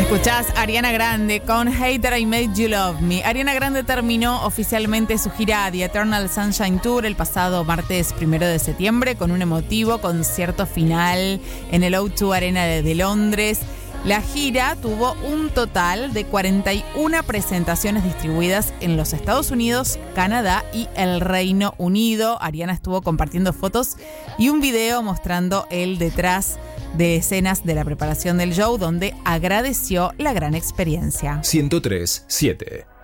Escuchás Ariana Grande con Hater I Made You Love Me. Ariana Grande terminó oficialmente su gira The Eternal Sunshine Tour el pasado martes 1 de septiembre con un emotivo concierto final en el O2 Arena de Londres. La gira tuvo un total de 41 presentaciones distribuidas en los Estados Unidos, Canadá y el Reino Unido. Ariana estuvo compartiendo fotos y un video mostrando el detrás de escenas de la preparación del show, donde agradeció la gran experiencia. 103.7